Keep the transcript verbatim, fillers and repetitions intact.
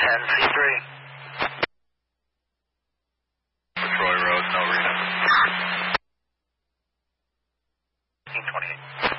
ten C three. Troy Road, no reason. fifteen twenty-eight.